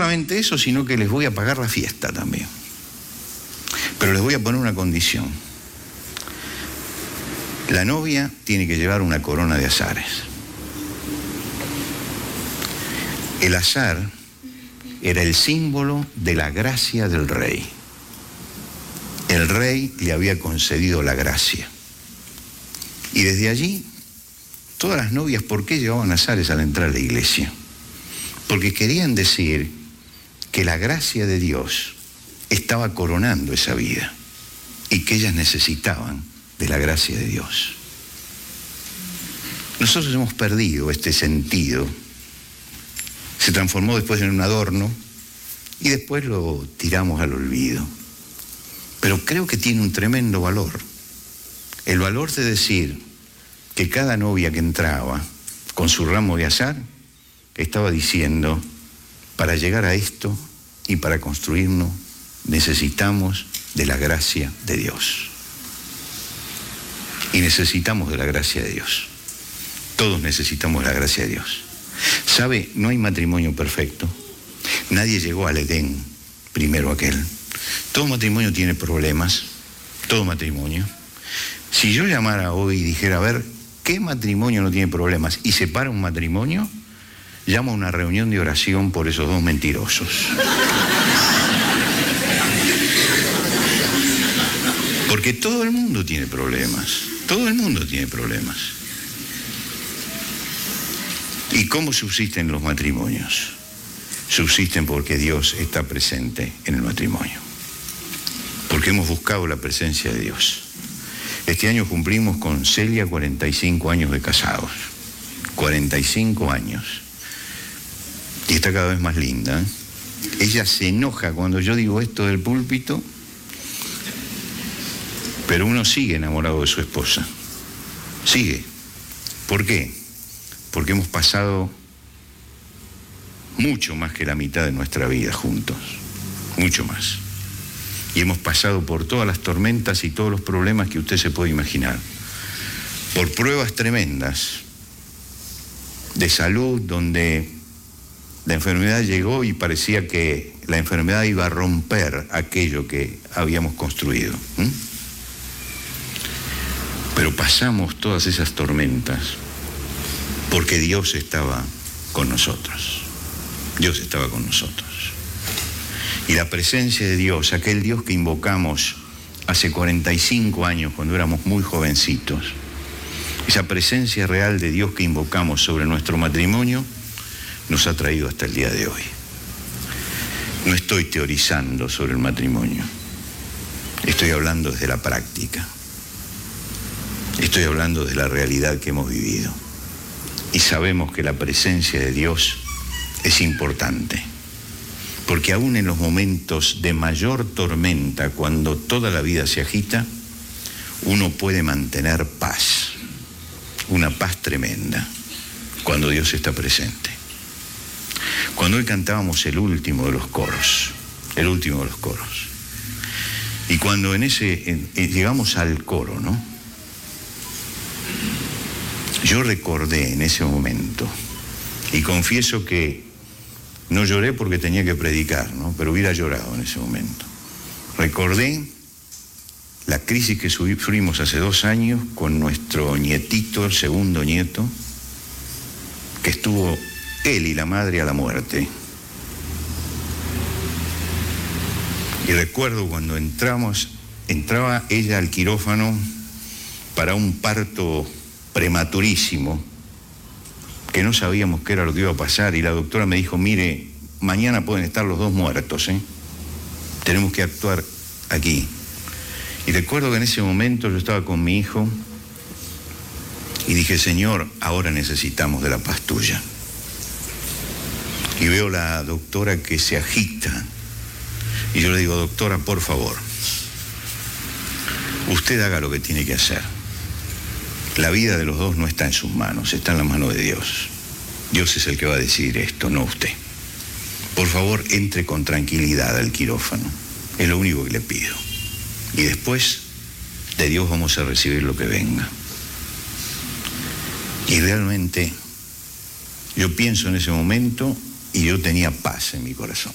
solamente eso, sino que les voy a pagar la fiesta también. Pero les voy a poner una condición. La novia tiene que llevar una corona de azares. El azar era el símbolo de la gracia del rey. El rey le había concedido la gracia. Y desde allí, todas las novias, ¿por qué llevaban azares al entrar a la iglesia? Porque querían decir que la gracia de Dios estaba coronando esa vida y que ellas necesitaban de la gracia de Dios. Nosotros hemos perdido este sentido. Se transformó después en un adorno y después lo tiramos al olvido. Pero creo que tiene un tremendo valor. El valor de decir que cada novia que entraba con su ramo de azar estaba diciendo, para llegar a esto y para construirnos necesitamos de la gracia de Dios. Y necesitamos de la gracia de Dios. Todos necesitamos la gracia de Dios. ¿Sabe? No hay matrimonio perfecto. Nadie llegó al Edén primero aquel. Todo matrimonio tiene problemas. Todo matrimonio. Si yo llamara hoy y dijera, a ver, ¿qué matrimonio no tiene problemas? Y separa un matrimonio, llamo a una reunión de oración por esos dos mentirosos. Porque todo el mundo tiene problemas. Todo el mundo tiene problemas. ¿Y cómo subsisten los matrimonios? Subsisten porque Dios está presente en el matrimonio. Porque hemos buscado la presencia de Dios. Este año cumplimos con Celia 45 años de casados. 45 años. Y está cada vez más linda, ¿eh? Ella se enoja cuando yo digo esto del púlpito, pero uno sigue enamorado de su esposa. Sigue. ¿Por qué? Porque hemos pasado mucho más que la mitad de nuestra vida juntos. Mucho más. Y hemos pasado por todas las tormentas y todos los problemas que usted se puede imaginar. Por pruebas tremendas de salud, donde la enfermedad llegó y parecía que la enfermedad iba a romper aquello que habíamos construido. Pero pasamos todas esas tormentas porque Dios estaba con nosotros. Dios estaba con nosotros. Y la presencia de Dios, aquel Dios que invocamos hace 45 años cuando éramos muy jovencitos, esa presencia real de Dios que invocamos sobre nuestro matrimonio, nos ha traído hasta el día de hoy. No estoy teorizando sobre el matrimonio. Estoy hablando desde la práctica. Estoy hablando de la realidad que hemos vivido. Y sabemos que la presencia de Dios es importante. Porque aún en los momentos de mayor tormenta, cuando toda la vida se agita, uno puede mantener paz. Una paz tremenda cuando Dios está presente. Cuando hoy cantábamos el último de los coros, y cuando llegamos al coro, ¿no? Yo recordé en ese momento, y confieso que no lloré porque tenía que predicar, ¿no? Pero hubiera llorado en ese momento. Recordé la crisis que sufrimos hace 2 años con nuestro nietito, el segundo nieto, que estuvo él y la madre a la muerte. Y recuerdo cuando entraba ella al quirófano para un parto prematurísimo, que no sabíamos qué era lo que iba a pasar, y la doctora me dijo, mire, mañana pueden estar los 2 muertos, tenemos que actuar aquí. Y recuerdo que en ese momento yo estaba con mi hijo y dije, Señor, ahora necesitamos de la paz tuya. Y veo la doctora que se agita. Y yo le digo, doctora, por favor, usted haga lo que tiene que hacer. La vida de los 2 no está en sus manos, está en la mano de Dios. Dios es el que va a decidir esto, no usted. Por favor, entre con tranquilidad al quirófano. Es lo único que le pido. Y después de Dios vamos a recibir lo que venga. Y realmente yo pienso en ese momento y yo tenía paz en mi corazón.